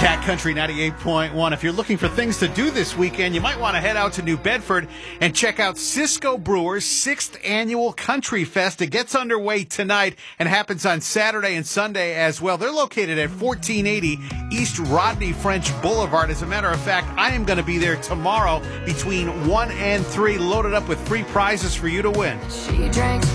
Cat Country 98.1. If you're looking for things to do this weekend, you might want to head out to New Bedford and check out Cisco Brewers' 6th Annual Country Fest. It gets underway tonight and happens on Saturday and Sunday as well. They're located at 1480 East Rodney French Boulevard. As a matter of fact, I am going to be there tomorrow between 1 and 3, loaded up with free prizes for you to win. She drinks